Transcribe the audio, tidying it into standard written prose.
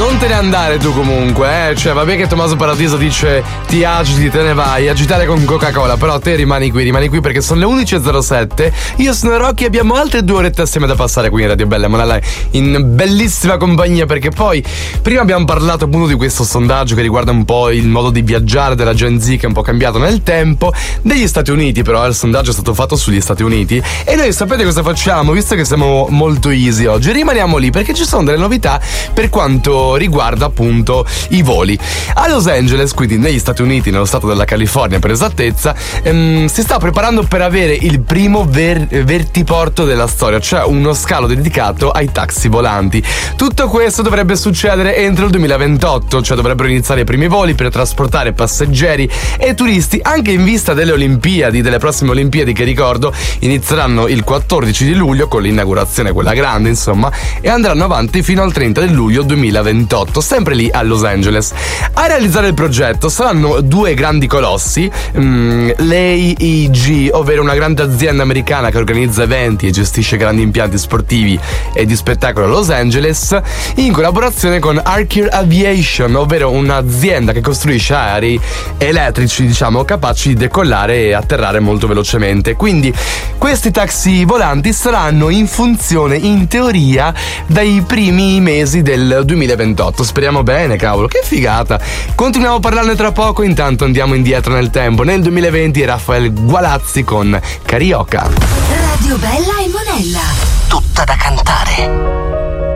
non te ne andare tu comunque, cioè vabbè che Tommaso Paradiso dice ti agiti, te ne vai, agitare con Coca-Cola, però te rimani qui perché sono le 11.07, io sono Rocky e abbiamo altre 2 orette assieme da passare qui in Radio Bella Monella in bellissima compagnia, perché poi prima abbiamo parlato appunto di questo sondaggio che riguarda un po' il modo di viaggiare della Gen Z, che è un po' cambiato nel tempo, degli Stati Uniti, però il sondaggio è stato fatto sugli Stati Uniti e noi sapete cosa facciamo, visto che siamo molto easy oggi, rimaniamo lì perché ci sono delle novità per quanto riguarda appunto i voli. A Los Angeles, quindi negli Stati Uniti, nello stato della California per esattezza, si sta preparando per avere il primo vertiporto della storia, cioè uno scalo dedicato ai taxi volanti. Tutto questo dovrebbe succedere entro il 2028, cioè dovrebbero iniziare i primi voli per trasportare passeggeri e turisti anche in vista delle Olimpiadi, delle prossime Olimpiadi che ricordo inizieranno il 14 di luglio con l'inaugurazione, quella grande insomma, e andranno avanti fino al 30 di luglio 2028, sempre lì a Los Angeles. A realizzare il progetto saranno 2 grandi colossi, l'AEG, ovvero una grande azienda americana che organizza eventi e gestisce grandi impianti sportivi e di spettacolo a Los Angeles, in collaborazione con Archer Aviation, ovvero un'azienda che costruisce aerei elettrici, diciamo, capaci di decollare e atterrare molto velocemente. Quindi questi taxi volanti saranno in funzione, in teoria, dai primi mesi del 2028. Speriamo bene, cavolo, che figata. Continuiamo a parlarne tra poco, intanto andiamo indietro nel tempo. Nel 2020 Raffaele Gualazzi con Carioca. Radio Bella e Monella. Tutta da cantare.